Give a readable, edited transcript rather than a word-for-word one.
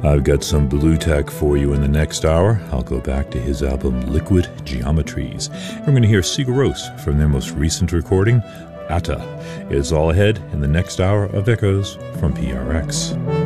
I've got some Blue Tech for you in the next hour. I'll go back to his album Liquid Geometries. We're going to hear Sigur Rós from their most recent recording, Atta. It's all ahead in the next hour of Echoes from PRX.